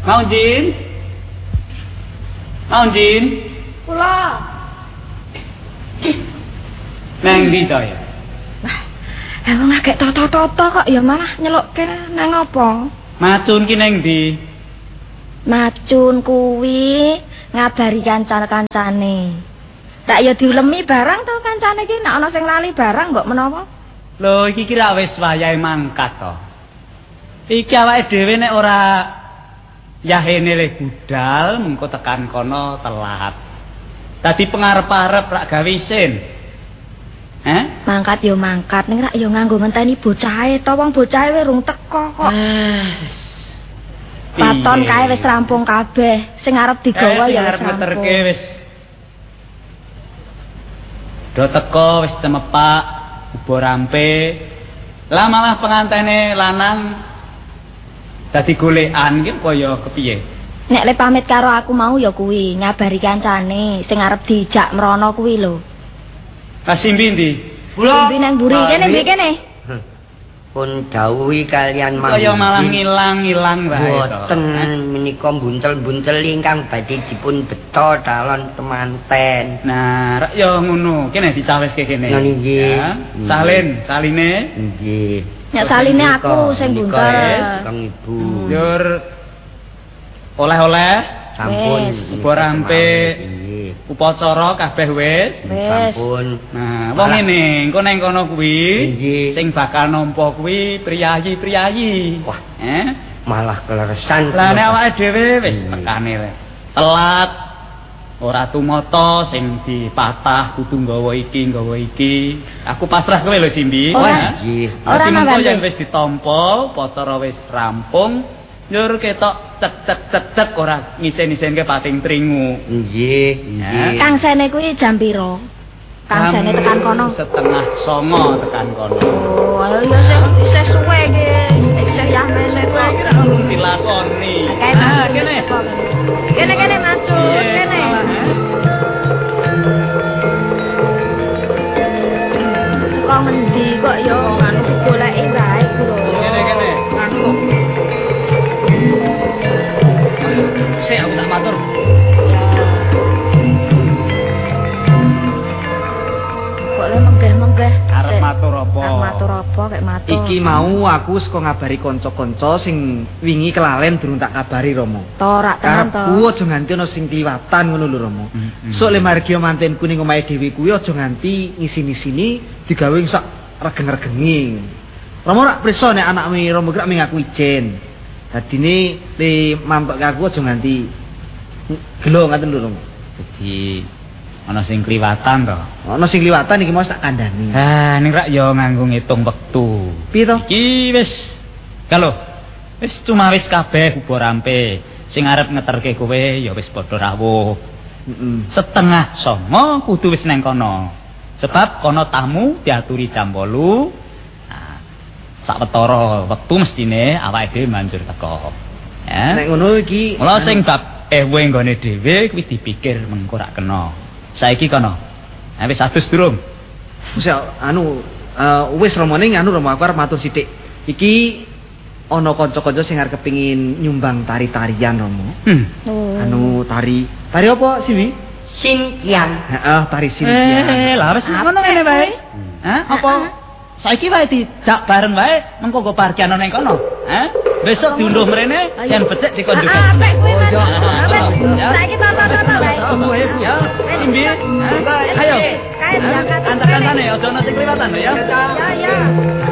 Mau Jin? Mau Jin? Kula. Nang ndi to ya? Lah wong agek toto-toto kok ya malah nyelukke nang apa? Macun ki nang ndi? Macun kuwi ngabari kanca-kancane. Tak ya diulemi barang to kancane iki nek ana sing lali barang mbok menawa. Lho iki kira wis wayahe mangkat to. Iki awake dhewe nek ora yahene le budal mengko tekan kono telat. Dadi pengarep-arep rak gawe isin. Mangkat yo mangkat ning rak yo nganggo ngenteni bocahe to wong bocahe urung teko kok. Paton kae wis rampung kabeh. Sing arep digawa ya wis rampung. Wis. Do teko wis temepak, ubo rampe. Lah malah pengantene lanang dadi golekan iki kaya kepiye? Nek le pamit karo aku mau ya kuwi ngabari kancane sing arep dijak mrono kuwi lho. Lah Simbi ndi? Kula Simbi nang mburi kene mbek kene. Pun dawuhi kalian mawon. Kaya malah ngilang-ilang wae to. Boten menika buntel-buntel ingkang badhe dipun beto calon temanten. Nah, rak ya ngono. Kene dicaweske kene. Nggih. Saline. Nggih. Nek saline aku sing buntel. Kang Ibu. Njur oleh-oleh sampun ubo rampe. Upacara kabeh wis. Sampun. Nah, wong ngene, engko nang kono kuwi sing bakal nampa kuwi priyayi-priyayi. Wah, malah kleresan. Lah nek awake dhewe wis tekane telat. Ora tumata sing dipatah kudu nggawa iki. Aku pasrah kowe lho Simbi. Nggih. Ora nang yen wis ditampa, upacara wis rampung. Njur ketok cek ora ngisen-isenke pating tringu. Nggih. Kang sene kuwi jam pira? Kang sene tekan kono 8:30 tekan kono. Oh, ya isih suwe iki. Isih yah meneh kok Kira dilakoni. Kene. Kene macul, kene. Kok ngendi kok ya anu digoleki wae kula. Kene. Aku. Aku tak matur. Kok le menggeh-menggeh. Arep matur apa? Arep matur apa kek matur. Iki mau aku saka ngabari kanca-kanca sing wingi kelalen durung tak kabari Rama. Torak tenan to. Karepku aja nganti ana sing kliwatan ngono lho Rama. Sok le margi mantenku ning omahe dhewe kuwi aja nganti ngisi-ngisini digawe sak regeng-regengi. Rama rak prisa nek anakmu Rama gerak ming aku ijen. Dadine le mampek aku aja nganti gelo ngaten lho Rama. Dadi ana sing kliwatan to. Ana sing kliwatan iki mau tak kandhani. Ning rak ya nganggo ngitung wektu. Piye to? Iki wis kalau wis cuma wis kabeh ubo rampe. Sing arep ngeterke kowe ya wis padha rawuh. 8:30 kudu wis nang kono. Sebab kono tamu diaturi jam 8. Sawetara wektu mestine awake dhewe manjur teko. Ya. Nek ngono iki mula sing bab ewe nggone dhewe kuwi dipikir mengko rak kena. Saiki kono. Wis adus durung? Wis wis romane anu Rama aku arep matur sithik. Iki ana kanca-kanca sing arep kepengin nyumbang tari-tarian Rama. Anu tari apa Siwi? Sintian. Heeh, tari sintian. Lah wis ngono ngene wae. Apa? Saiki wae dijak bareng wae mengko go parkiran nang kono. Besok diunduh mrene yen becik dikon juga. Apik kuwi Mas. Saiki tonton wae. Ya, Simbi. Ayo. Kae berangkat. Antar-antane aja ana sing kliwatan ya. Ya.